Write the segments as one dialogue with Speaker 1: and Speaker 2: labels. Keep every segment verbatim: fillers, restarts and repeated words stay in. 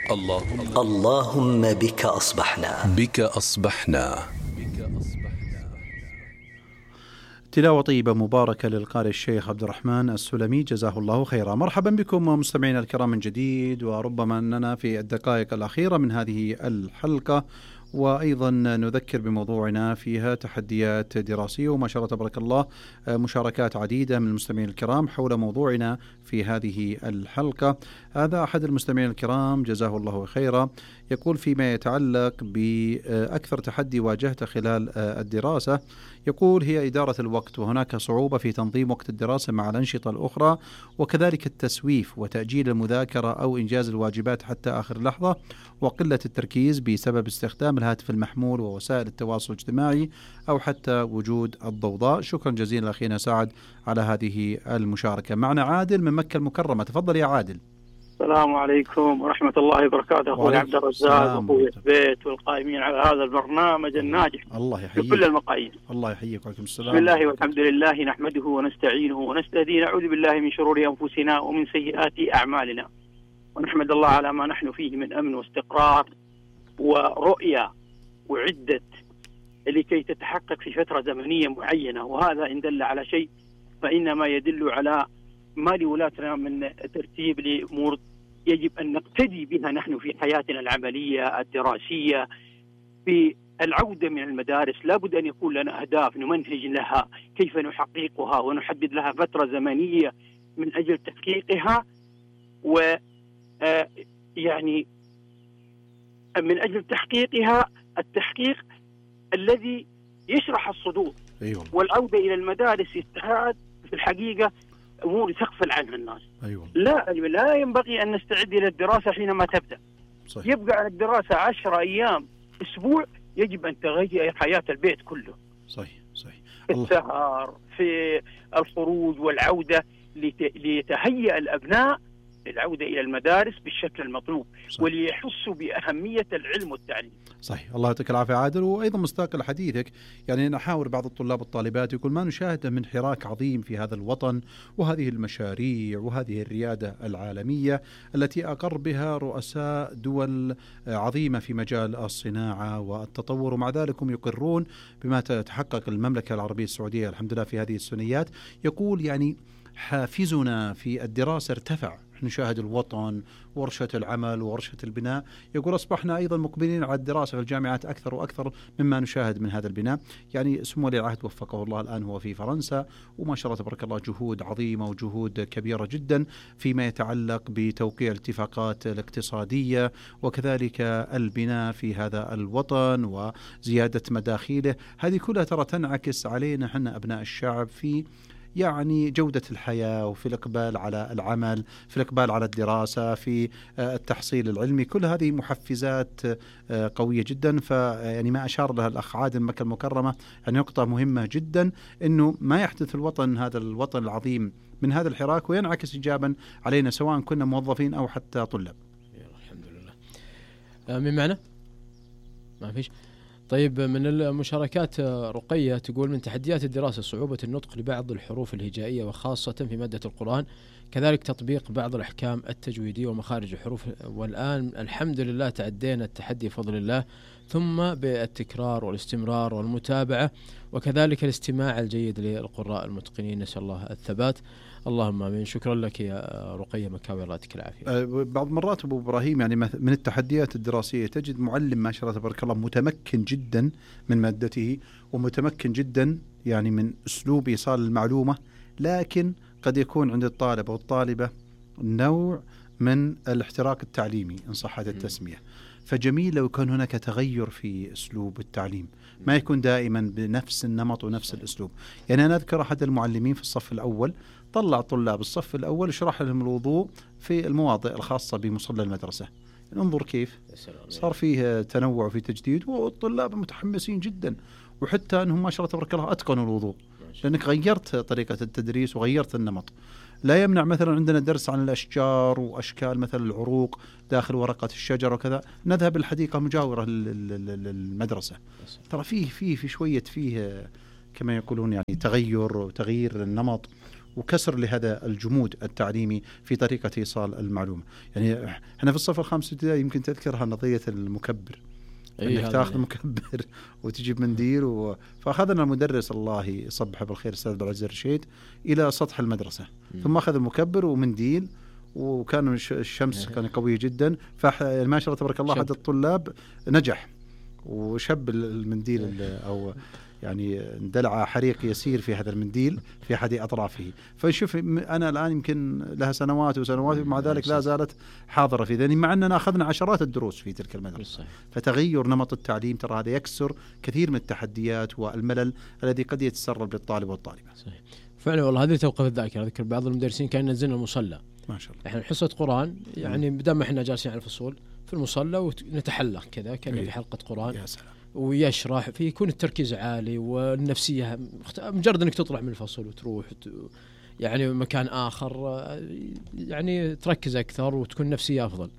Speaker 1: اللهم
Speaker 2: اللهم بك أصبحنا
Speaker 1: بك أصبحنا.
Speaker 3: تلاوة طيبة مباركة للقارئ الشيخ عبد الرحمن السلمي جزاه الله خيرا. مرحبا بكم مستمعينا الكرام من جديد، وربما أننا في الدقائق الأخيرة من هذه الحلقة، وأيضا نذكر بموضوعنا فيها تحديات دراسية، وما شاء الله تبارك الله مشاركات عديدة من المستمعين الكرام حول موضوعنا في هذه الحلقة. هذا أحد المستمعين الكرام جزاه الله خيرا يقول فيما يتعلق بأكثر تحدي واجهته خلال الدراسة، يقول هي إدارة الوقت، وهناك صعوبة في تنظيم وقت الدراسة مع الأنشطة الأخرى، وكذلك التسويف وتأجيل المذاكرة أو إنجاز الواجبات حتى آخر لحظة، وقلة التركيز بسبب استخدام الهاتف المحمول ووسائل التواصل الاجتماعي أو حتى وجود الضوضاء. شكرا جزيلا أخينا سعد على هذه المشاركة. معنا عادل من مكة المكرمة، تفضل يا عادل.
Speaker 4: السلام عليكم ورحمة الله وبركاته. أخوي عبد الرزاق وأخوي البيت والقائمين على هذا البرنامج الناجح
Speaker 3: الله يحييك
Speaker 4: بكل المقاييس.
Speaker 3: الله يحييك وعليكم السلام.
Speaker 4: بسم الله والحمد لله، نحمده ونستعينه ونستهديه، نعوذ بالله من شرور أنفسنا ومن سيئات أعمالنا، ونحمد الله على ما نحن فيه من أمن واستقرار ورؤية وعدة لكي تتحقق في فترة زمنية معينة. وهذا إن دل على شيء فإنما يدل على ما لولاتنا من ترتيب لأمور يجب أن نقتدي بها نحن في حياتنا العملية الدراسية. في العودة من المدارس لابد أن يكون لنا أهداف نمنهج لها كيف نحققها، ونحدد لها فترة زمنية من أجل تحقيقها، و يعني من أجل تحقيقها التحقيق الذي يشرح الصدور.
Speaker 3: أيوة.
Speaker 4: والعودة إلى المدارس يستعاد في الحقيقة أمور تغفل عنها الناس.
Speaker 3: أيوة.
Speaker 4: لا لا ينبغي أن نستعد إلى الدراسة حينما تبدأ. صحيح. يبقى على الدراسة عشر أيام أسبوع، يجب أن تغير حياة البيت كله.
Speaker 3: صحيح صحيح.
Speaker 4: في السهر، في الخروج والعودة، ليتهيأ الأبناء للعودة إلى المدارس بالشكل المطلوب. صحيح. وليحسوا بأهمية العلم والتعليم.
Speaker 3: صحيح. الله يعطيك العافية عادل. وأيضا مستاق لحديثك، يعني نحاور بعض الطلاب والطالبات يقول ما نشاهد من حراك عظيم في هذا الوطن، وهذه المشاريع وهذه الريادة العالمية التي أقر بها رؤساء دول عظيمة في مجال الصناعة والتطور، ومع ذلك هم يقرون بما تتحقق المملكة العربية السعودية الحمد لله في هذه الثنيات. يقول يعني حافزنا في الدراسة ارتفع، نشاهد الوطن ورشة العمل وورشة البناء، يقول أصبحنا أيضا مقبلين على الدراسة في الجامعات أكثر وأكثر مما نشاهد من هذا البناء. يعني سمو ولي العهد وفقه الله الآن هو في فرنسا، وما شاء الله تبارك الله جهود عظيمة وجهود كبيرة جدا فيما يتعلق بتوقيع الاتفاقات الاقتصادية، وكذلك البناء في هذا الوطن وزيادة مداخيله. هذه كلها ترى تنعكس علينا حنا أبناء الشعب في يعني جودة الحياة، وفي الإقبال على العمل، في الإقبال على الدراسة، في التحصيل العلمي. كل هذه محفزات قوية جدا. فيعني ما أشار لها الأخ عادل مكة المكرمة يعني نقطة مهمة جدا، أنه ما يحدث الوطن هذا الوطن العظيم من هذا الحراك، وينعكس إيجابا علينا سواء كنا موظفين أو حتى طلاب.
Speaker 5: الحمد لله. من معنى؟ ما فيش. طيب، من المشاركات رقية تقول من تحديات الدراسة صعوبة النطق لبعض الحروف الهجائية وخاصة في مادة القرآن، كذلك تطبيق بعض الأحكام التجويدية ومخارج الحروف، والآن الحمد لله تعدينا التحدي بفضل الله، ثم بالتكرار والاستمرار والمتابعة، وكذلك الاستماع الجيد للقراء المتقنين، نسأل الله الثبات. اللهم آمين. شكرا لك يا رقية مكاوي، الله يعطيك العافية.
Speaker 3: بعض مرات أبو إبراهيم يعني من التحديات الدراسية تجد معلم ما شاء الله تبارك الله متمكن جدا من مادته، ومتمكن جدا يعني من أسلوب إيصال المعلومة، لكن قد يكون عند الطالب أو الطالبة نوع من الاحتراق التعليمي إن صحت التسمية. فجميل لو كان هناك تغير في أسلوب التعليم، ما يكون دائما بنفس النمط ونفس الأسلوب. يعني أنا أذكر أحد المعلمين في الصف الأول طلع طلاب الصف الأول شرح لهم الوضوء في المواضع الخاصة بمصلى المدرسة. انظر كيف صار فيه تنوع في تجديد، والطلاب متحمسين جدا، وحتى أنهم ما شاء الله تبارك الله أتقنوا الوضوء، لأنك غيرت طريقة التدريس وغيرت النمط. لا يمنع مثلا عندنا درس عن الأشجار وأشكال مثل العروق داخل ورقة الشجر وكذا، نذهب الحديقة مجاورة للمدرسة. ترى فيه فيه في شوية فيه كما يقولون يعني تغير وتغيير النمط، وكسر لهذا الجمود التعليمي في طريقة إيصال المعلومة. يعني احنا في الصف الخامس ابتدائي يمكن تذكرها نظرية المكبر،
Speaker 5: إيه
Speaker 3: انك تاخذ مكبر وتجيب منديل و... فاخذنا المدرس الله يصبحه بالخير الاستاذ عبد العزيز الرشيد الى سطح المدرسه، م. ثم اخذ المكبر ومنديل، وكان الشمس كانت قويه جدا، فما شاء الله تبارك الله احد الطلاب نجح وشب المنديل او يعني اندلع حريق يسير في هذا المنديل في أحد أطرافه. فشوف أنا الآن يمكن لها سنوات وسنوات ومع ذلك لا زالت حاضرة في ذهني، مع أننا أخذنا عشرات الدروس في تلك المدرسة. فتغير نمط التعليم ترى هذا يكسر كثير من التحديات والملل الذي قد يتسرب للطالب والطالبة.
Speaker 5: صحيح فعلا والله. هذه توقف الذاكرة. أذكر بعض المدرسين كانوا ينزلنا المصلى
Speaker 3: ما شاء الله،
Speaker 5: احنا حصة قرآن يعني بدل ما احنا جالسين على الفصول في المصلى ونتحلق كذا كان في حلقة قرآن
Speaker 3: يا سلام.
Speaker 5: ويشرح فيه، يكون التركيز عالي والنفسية مجرد انك تطلع من الفصل وتروح يعني مكان آخر يعني تركز أكثر وتكون نفسية أفضل.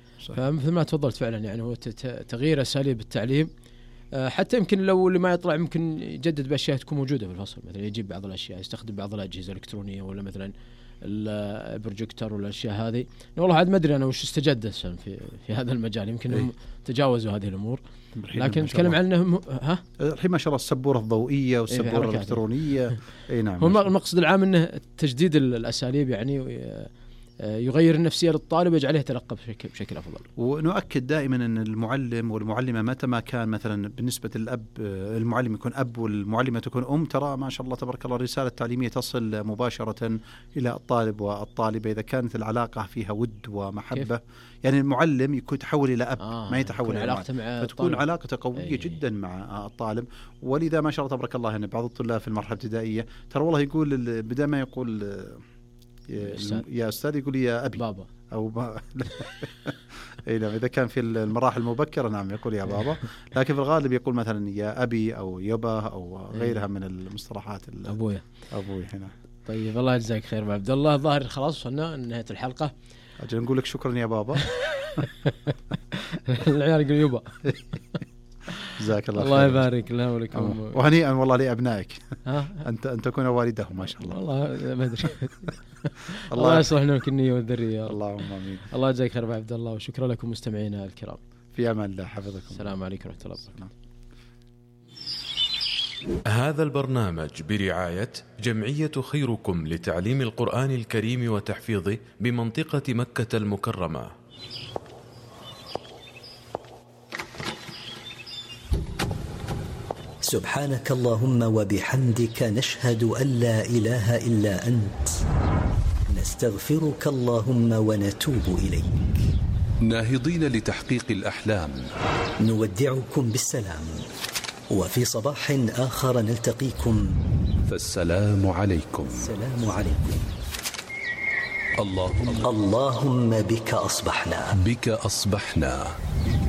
Speaker 5: فمثل ما تفضلت فعلا يعني هو تغيير أساليب التعليم، حتى يمكن لو اللي ما يطلع ممكن يجدد بأشياء تكون موجودة في الفصل، مثلا يجيب بعض الأشياء، يستخدم بعض الأجهزة الإلكترونية ولا مثلا البروجيكتور ولا الأشياء هذه. والله عاد ما أدري أنا وش استجد في في هذا المجال، يمكن هم تجاوزوا هذه الأمور، لكن نتكلم عنهم. ها
Speaker 3: الحين ما شاء الله السبورة الضوئية والسبورة إيه الإلكترونية. أي نعم.
Speaker 5: هو المقصد العام أنه تجديد الأساليب يعني يغير النفسية للطالب ويجعله يتلقى بشكل, بشكل أفضل.
Speaker 3: ونؤكد دائما أن المعلم والمعلمة متى ما كان مثلا بالنسبة للأب المعلم يكون أب والمعلمة تكون أم، ترى ما شاء الله تبارك الله الرسالة التعليمية تصل مباشرة إلى الطالب والطالبة إذا كانت العلاقة فيها ود ومحبة. كيف؟ يعني المعلم يكون يتحول إلى أب آه ما يتحول إلى علاقته مع فتكون علاقته قوية أيه. جدا مع الطالب. ولذا ما شاء الله تبارك الله يعني بعض الطلاب في المرحلة الابتدائية ترى والله يقول بدل ما يقول يا أستاذ يقول يا أبي
Speaker 5: بابا
Speaker 3: أو با... إيه نعم. إذا كان في المراحل المبكرة نعم يقول يا بابا، لكن في الغالب يقول مثلا يا أبي أو يبا أو غيرها من المصطلحات.
Speaker 5: أبويا
Speaker 3: أبوي هنا.
Speaker 5: طيب الله يجزاك خير عبد الله. ظاهر خلاص وصلنا نهاية الحلقة.
Speaker 3: أجل نقول لك شكرا يا بابا.
Speaker 5: العيال يقول يبا.
Speaker 3: جزاك الله خير.
Speaker 5: الله يبارك لنا ولكم
Speaker 3: وهنيئا والله لأبنائك أنت أن تكون والدهم ما شاء الله.
Speaker 5: والله ما أدري. الله يصلح لنا النية والذرية.
Speaker 3: اللهم آمين.
Speaker 5: الله يجزاك خير عبد الله، وشكرا لكم مستمعينا الكرام.
Speaker 3: في أمان الله حفظكم.
Speaker 5: السلام عليكم ورحمة الله وبركاته.
Speaker 1: هذا البرنامج برعاية جمعية خيركم لتعليم القرآن الكريم وتحفيظه بمنطقة مكة المكرمة.
Speaker 2: سبحانك اللهم وبحمدك نشهد أن لا إله إلا أنت، نستغفرك اللهم ونتوب إليك.
Speaker 1: ناهضين لتحقيق الأحلام
Speaker 2: نودعكم بالسلام، وفي صباح آخر نلتقيكم،
Speaker 1: فالسلام عليكم.
Speaker 2: السلام عليكم.
Speaker 1: اللهم
Speaker 2: اللهم بك أصبحنا
Speaker 1: بك أصبحنا